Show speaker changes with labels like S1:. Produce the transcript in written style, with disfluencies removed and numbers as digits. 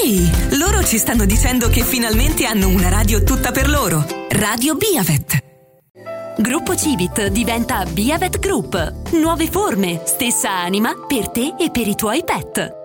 S1: Sì, loro ci stanno dicendo che finalmente hanno una radio tutta per loro. Radio Biavet.
S2: Gruppo Civit diventa Biavet Group. Nuove forme, stessa anima per te e per i tuoi pet.